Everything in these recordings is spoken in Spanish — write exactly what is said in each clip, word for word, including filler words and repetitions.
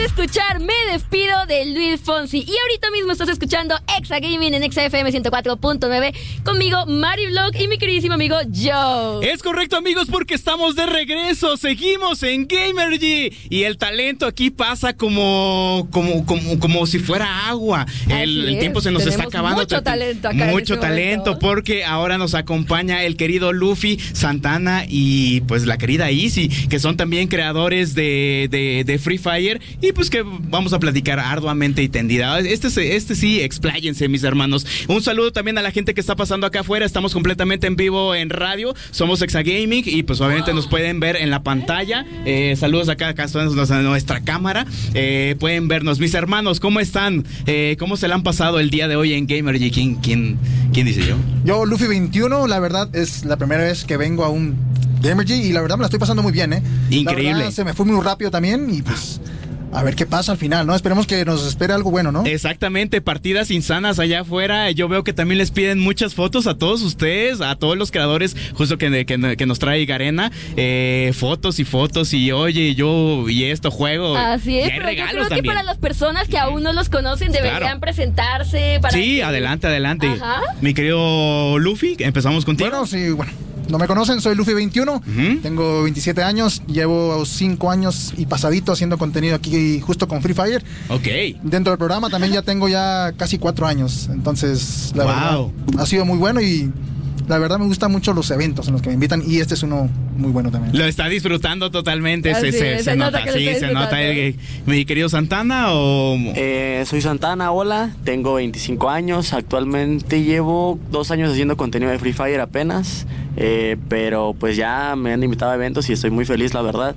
escuchar Me Despido de Luis Fonsi. Y ahorita mismo estás escuchando Exa Gaming en Exa F M ciento cuatro punto nueve. Conmigo, Mari Vlog y mi queridísimo amigo Joe. Es correcto, amigos, porque estamos de regreso. Seguimos en Gamergy. Y el talento aquí pasa como como, como, como si fuera agua. El, el tiempo se nos Tenemos está acabando. Mucho talento acá. Mucho en este talento, momento. porque ahora nos acompaña el querido Luffy, Santana y pues la querida Easy, que son también creadores de, de, de Free Fire. Y pues que vamos a platicar arduamente y tendida. Este, este sí, expláyense, mis hermanos. Un saludo también a la gente que está pasando acá afuera. Estamos completamente en vivo en radio. Somos Exa Gaming y pues obviamente nos pueden ver en la pantalla. Eh, saludos acá, acá está nuestra cámara. Eh, pueden vernos. Mis hermanos, ¿cómo están? Eh, ¿Cómo se la han pasado el día de hoy en Gamergy? ¿Quién, quién, quién dice yo? Yo, Luffy veintiuno, la verdad es la primera vez que vengo a un Gamergy y la verdad me la estoy pasando muy bien, ¿eh? Increíble. La verdad, se me fue muy rápido también y pues a ver qué pasa al final, ¿no? Esperemos que nos espere algo bueno, ¿no? Exactamente, partidas insanas allá afuera. Yo veo que también les piden muchas fotos a todos ustedes, a todos los creadores, justo que, que, que nos trae Garena, eh, fotos y fotos y oye, yo y esto juego. Así es, y hay pero regalos yo creo también. que para las personas que aún no los conocen deberían Claro. presentarse. Para Sí, que... adelante, adelante. Ajá. Mi querido Luffy, empezamos contigo. Bueno, sí, bueno. No me conocen, soy Luffy veintiuno, Uh-huh. tengo veintisiete años, llevo cinco años y pasadito haciendo contenido aquí justo con Free Fire. Ok. Dentro del programa también ya tengo ya casi cuatro años, entonces la Wow. verdad ha sido muy bueno y la verdad me gustan mucho los eventos en los que me invitan y este es uno muy bueno también. Lo está disfrutando totalmente, Así se, se, es, se se nota nota, que lo sí, está se nota. disfrutando. eh, mi querido Santana o... Eh, soy Santana, hola, tengo veinticinco años, actualmente llevo dos años haciendo contenido de Free Fire apenas, eh, pero pues ya me han invitado a eventos y estoy muy feliz, la verdad.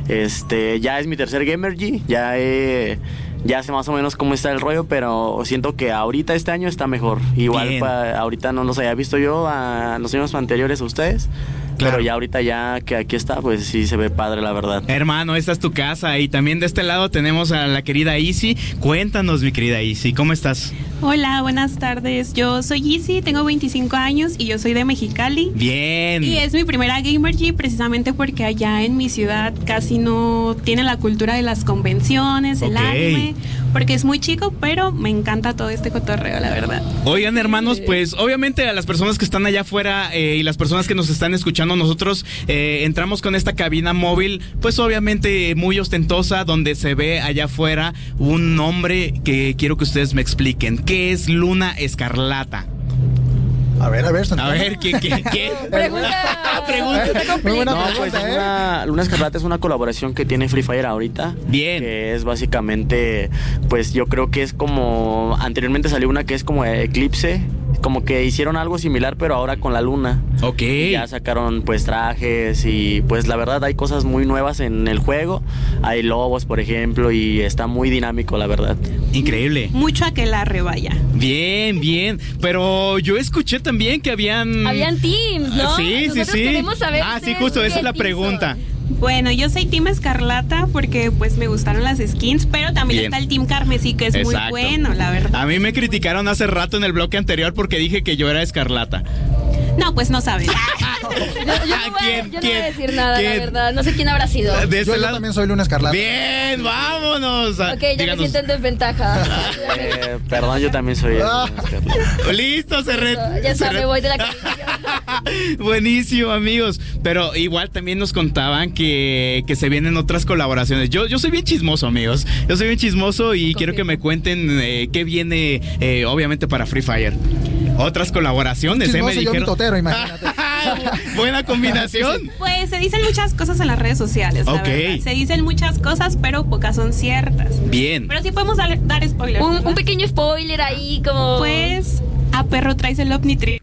Este, ya es mi tercer Gamergy, ya he... Ya sé más o menos cómo está el rollo, pero siento que ahorita este año está mejor. Igual pa, ahorita no los había visto yo a los años anteriores a ustedes. Claro. Pero ya ahorita ya que aquí está, pues sí se ve padre, la verdad. Hermano, esta es tu casa. Y también de este lado tenemos a la querida Easy. Cuéntanos, mi querida Easy, ¿cómo estás? Hola, buenas tardes. Yo soy Easy, tengo veinticinco años y yo soy de Mexicali. Bien. Y es mi primera Gamergy precisamente porque allá en mi ciudad casi no tiene la cultura de las convenciones, el Okay. anime, porque es muy chico, pero me encanta todo este cotorreo, la verdad. Oigan, hermanos, pues obviamente a las personas que están allá afuera eh, y las personas que nos están escuchando, nosotros eh, entramos con esta cabina móvil, pues obviamente muy ostentosa, donde se ve allá afuera un nombre que quiero que ustedes me expliquen. ¿Qué es Luna Escarlata? A ver, a ver, A ver, ¿quién? ¿Quién? ¿Quién? Pregunta. Pregunta. Muy buena No, pregunta, pues es ¿eh? una, Luna Escarlata es una colaboración que tiene Free Fire ahorita. Bien. Que es básicamente, pues yo creo que es como, anteriormente salió una que es como Eclipse, como que hicieron algo similar pero ahora con la luna. Ok. Y ya sacaron pues trajes y pues la verdad hay cosas muy nuevas en el juego. Hay lobos, por ejemplo, y está muy dinámico, la verdad. Increíble. Mucho aquelarre, vaya. Bien, bien. Pero yo escuché también que habían... Habían teams, ¿no? Sí, sí, Nosotros sí. queremos saber Ah, sí, ustedes justo, esa qué es la team pregunta. son. Bueno, yo soy Team Escarlata porque pues me gustaron las skins, pero también Bien. está el Team Carmesí que es Exacto. muy bueno, la verdad. A mí me criticaron hace rato en el bloque anterior porque dije que yo era Escarlata. No, pues no saben. Yo, yo no voy, a- ¿Quién? yo no ¿Quién? voy a decir nada, ¿Quién? la verdad. No sé quién habrá sido. De Yo, este yo lado. también soy Luna Escarlata. Bien, vámonos. Ok, ya Díganos. me siento en desventaja. Eh, perdón, yo también soy Ah. Luna Escarlata. Listo, se re... Ya se está, re- me voy de la cabina. Buenísimo, amigos. Pero igual también nos contaban que, que se vienen otras colaboraciones. Yo, yo soy bien chismoso, amigos. Yo soy bien chismoso y quiero que me cuenten eh, qué viene, eh, obviamente, para Free Fire. Otras colaboraciones, ¿eh? Me Chismoso y yo dijeron. mitotero, imagínate. Buena combinación. Pues se dicen muchas cosas en las redes sociales, la Ok. verdad. Se dicen muchas cosas, pero pocas son ciertas. Bien. Pero sí podemos dar, dar spoilers. Un, ¿verdad? un pequeño spoiler ahí, como. Pues a perro traes el Omnitrix.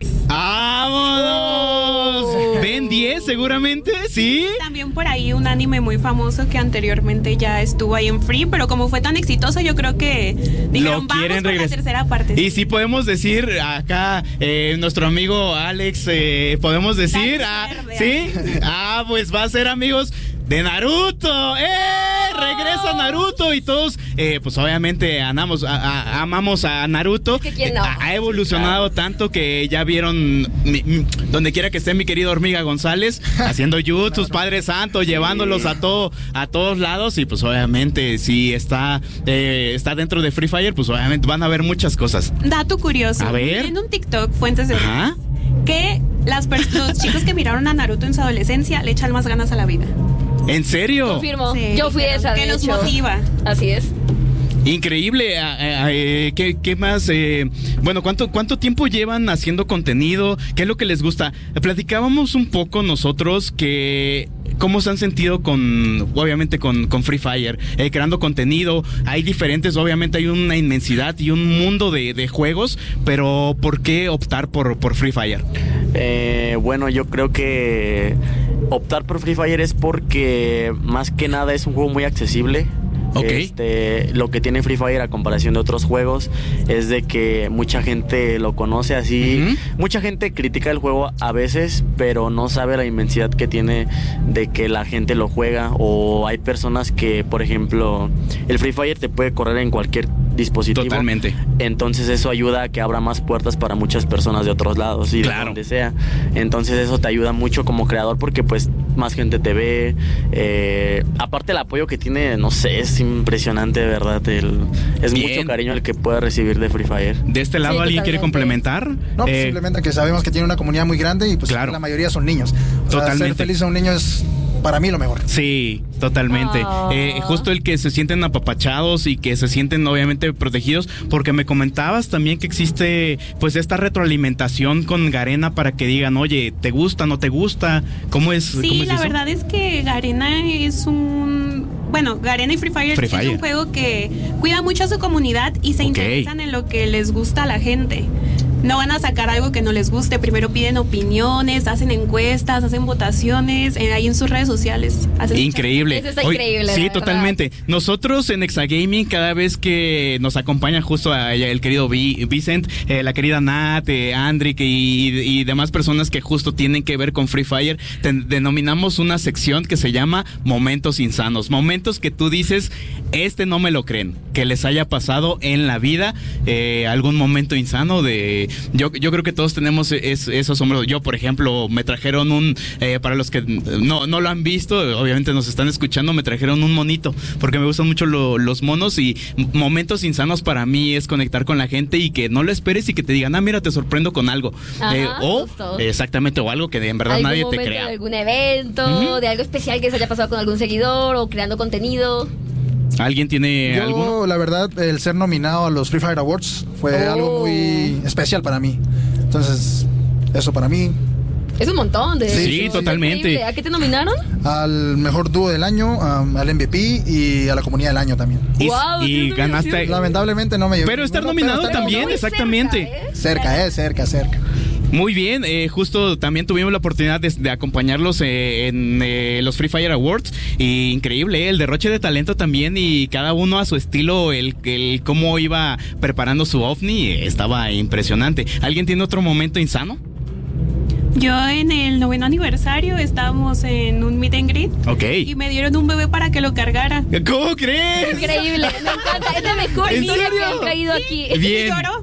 ¡Vámonos! Oh. ¿Ben diez seguramente? ¿Sí? También por ahí un anime muy famoso que anteriormente ya estuvo ahí en Free, pero como fue tan exitoso, yo creo que dijeron, Lo quieren vamos por la regresar. tercera parte. Y sí podemos decir acá, eh, nuestro amigo Alex, eh, podemos decir, Dale ah, verde. ¿sí? Ah, pues va a ser, amigos, de Naruto. ¡Eh! Regresa a Naruto y todos, eh, pues obviamente amamos a, a, amamos a Naruto. Es que quién no. Ha, ha evolucionado tanto que ya vieron mi, mi, donde quiera que esté mi querido Hormiga González haciendo jutsus, Padre Santo, llevándolos a todo a todos lados y pues obviamente si está eh, está dentro de Free Fire, pues obviamente van a ver muchas cosas. Dato curioso. A ver. En un TikTok, fuentes de Ajá. que las pers- los chicos que miraron a Naruto en su adolescencia le echan más ganas a la vida. ¿En serio? Confirmo. Sí, Yo fui pero esa, que de los hecho. motiva. Así es. Increíble. Eh, ¿qué, qué más? Eh, bueno, ¿cuánto, ¿cuánto tiempo llevan haciendo contenido? ¿Qué es lo que les gusta? Platicábamos un poco nosotros que cómo se han sentido con, obviamente con, con Free Fire, eh, creando contenido. Hay diferentes, obviamente hay una inmensidad y un mundo de, de juegos, pero ¿por qué optar por, por Free Fire? Eh, bueno, yo creo que optar por Free Fire es porque más que nada es un juego muy accesible. Ok. Este, lo que tiene Free Fire a comparación de otros juegos es de que mucha gente lo conoce así. Uh-huh. Mucha gente critica el juego a veces, pero no sabe la inmensidad que tiene de que la gente lo juega. O hay personas que, por ejemplo, el Free Fire te puede correr en cualquier dispositivo. Totalmente. Entonces eso ayuda a que abra más puertas para muchas personas de otros lados y Claro. de donde sea. Entonces eso te ayuda mucho como creador porque pues más gente te ve. Eh, aparte el apoyo que tiene, no sé, es impresionante de verdad. El, es Bien. mucho cariño el que puede recibir de Free Fire. ¿De este lado Sí, alguien quiere totalmente. complementar? No, pues Eh, simplemente que sabemos que tiene una comunidad muy grande y pues Claro. la mayoría son niños. O sea, Totalmente. ser feliz a un niño es para mí lo mejor. Sí, totalmente. Ah. Eh, justo el que se sienten apapachados y que se sienten obviamente protegidos, porque me comentabas también que existe pues esta retroalimentación con Garena para que digan, oye, ¿te gusta, no te gusta? ¿Cómo es? Sí, cómo es la eso? verdad es que Garena es un... Bueno, Garena y Free Fire, Free es Fire. un juego que cuida mucho a su comunidad y se Ok. interesan en lo que les gusta a la gente. No van a sacar algo que no les guste. Primero piden opiniones, hacen encuestas, hacen votaciones, eh, ahí en sus redes sociales. Hacen Increíble. Eso está Hoy- increíble, Sí, la verdad. totalmente. Nosotros en Exagaming, cada vez que nos acompaña justo a- el querido Vi- Vicent, eh, la querida Nat, eh, Andrick y, y demás personas que justo tienen que ver con Free Fire, ten- denominamos una sección que se llama Momentos Insanos. Momentos que tú dices, este no me lo creen, que les haya pasado en la vida eh, algún momento insano de... Yo, yo creo que todos tenemos es- esos hombros. Yo, por ejemplo, me trajeron un... eh, para los que no, no lo han visto, obviamente nos están escuchando, me trajeron un monito, porque me gustan mucho lo- los monos y m- momentos insanos para mí es conectar con la gente y que no lo esperes y que te digan, ah, mira, te sorprendo con algo. Ajá, Eh, o, justo. exactamente, o algo que de en verdad ¿Algún nadie te momento crea. de algún evento, Ujú. de algo especial que se haya pasado con algún seguidor o creando contenido? ¿Alguien tiene Yo, algo? la verdad, el ser nominado a los Free Fire Awards fue Oh. algo muy especial para mí. Entonces, eso para mí, Es un montón de... Sí, es totalmente. increíble. ¿A qué te nominaron? al mejor dúo del año, um, al M V P y a la comunidad del año también. Y, Guau, y qué ganaste... nominación. Lamentablemente no me llevé. Pero estar ninguno, nominado pero estar también, Muy exactamente. cerca, ¿eh? Cerca, eh, cerca, cerca. Muy bien, eh, justo también tuvimos la oportunidad de, de acompañarlos eh, en eh, los Free Fire Awards y increíble, eh, el derroche de talento también y cada uno a su estilo, el, el cómo iba preparando su ovni, eh, estaba impresionante. ¿Alguien tiene otro momento insano? Yo en el noveno aniversario estábamos en un meet and greet Ok. y me dieron un bebé para que lo cargara. ¿Cómo crees? Increíble, me encanta. Es la mejor ¿En niña que serio? han traído aquí. Bien. ¿Y lloró?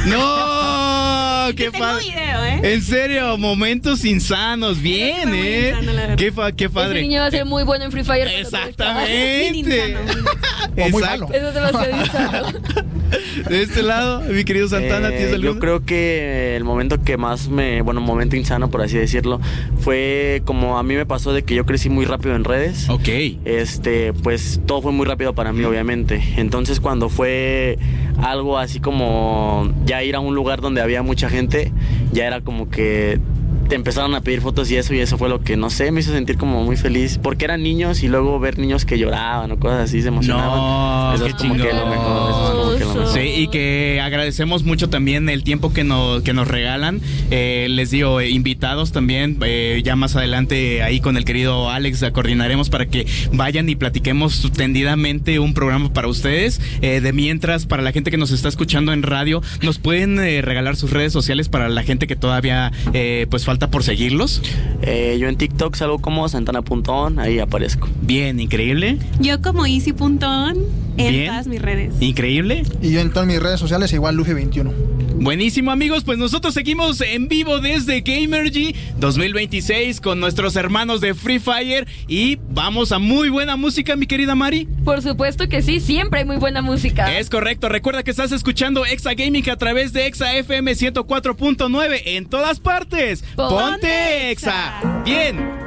No, qué Tengo padre. video, ¿eh? En serio, momentos insanos, bien, Fue muy eh. insano, la verdad. Qué, fa- qué Ese padre. niño va a ser muy bueno en Free Fire. cuando Exactamente. Bien insano. O muy Exacto. malo. crezca. Eso es demasiado insano. De este lado, mi querido Santana, Eh, ¿tienes yo alguno? creo que el momento que más me, bueno, momento insano por así decirlo, fue como a mí me pasó de que yo crecí muy rápido en redes. Ok. Este, pues todo fue muy rápido para mí, obviamente. Entonces, cuando fue algo así como ya ir a un lugar donde había mucha gente, ya era como que te empezaron a pedir fotos y eso, y eso fue lo que, no sé, me hizo sentir como muy feliz, porque eran niños y luego ver niños que lloraban o cosas así, se emocionaban. No, eso qué es como que lo chingón. mejor, eso es como que lo mejor. Sí, y que agradecemos mucho también el tiempo que nos, que nos regalan. Eh, les digo, eh, invitados también, eh, ya más adelante ahí con el querido Alex eh, coordinaremos para que vayan y platiquemos tendidamente un programa para ustedes. Eh, de mientras, para la gente que nos está escuchando en radio, nos pueden eh, regalar sus redes sociales para la gente que todavía eh, pues falta falta por seguirlos? Eh, yo en TikTok salgo como santana punto on, ahí aparezco. Bien, increíble. Yo como easy punto on en Bien. todas mis redes. Increíble. Y yo en todas mis redes sociales igual Luffy veintiuno. Buenísimo, amigos, pues nosotros seguimos en vivo desde Gamergy dos mil veintiséis con nuestros hermanos de Free Fire y vamos a muy buena música, mi querida Mari. Por supuesto que sí, siempre hay muy buena música. Es correcto, recuerda que estás escuchando Exa Gaming a través de Exa F M ciento cuatro punto nueve en todas partes. Ponte Ponte Exa. Exa. Bien.